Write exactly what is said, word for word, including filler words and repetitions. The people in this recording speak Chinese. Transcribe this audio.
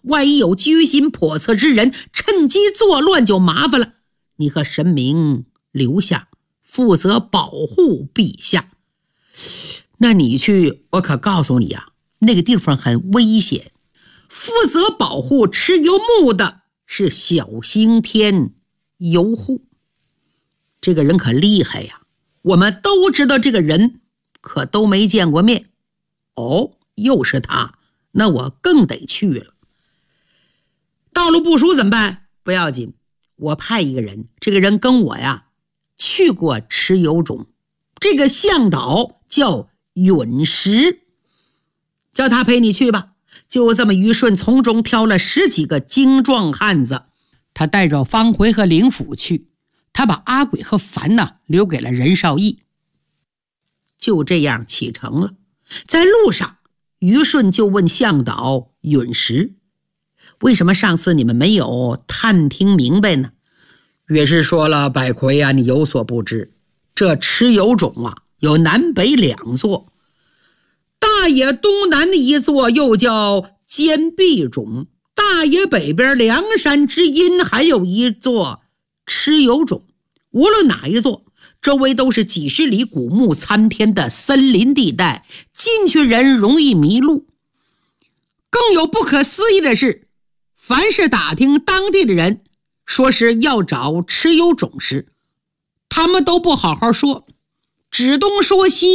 万一有居心叵测之人趁机作乱就麻烦了。你和神明留下，负责保护陛下。那你去，我可告诉你啊，那个地方很危险，负责保护蚩尤墓的是小星天尤护。这个人可厉害呀，我们都知道这个人，可都没见过面。哦，又是他，那我更得去了。道路不熟怎么办？不要紧，我派一个人，这个人跟我呀去过蚩尤种，这个向导叫允石，叫他陪你去吧。就这么，于顺从中挑了十几个精壮汉子，他带着方回和灵甫去，他把阿鬼和樊呢留给了任少义。就这样启程了。在路上，于顺就问向导允石，为什么上次你们没有探听明白呢？允石说了，百魁啊，你有所不知，这蚩尤种啊有南北两座，大野东南的一座又叫坚壁种，大野北边梁山之阴还有一座蚩尤种。无论哪一座，周围都是几十里古木参天的森林地带，进去人容易迷路。更有不可思议的是，凡是打听当地的人说是要找蚩尤种时，他们都不好好说，指东说西，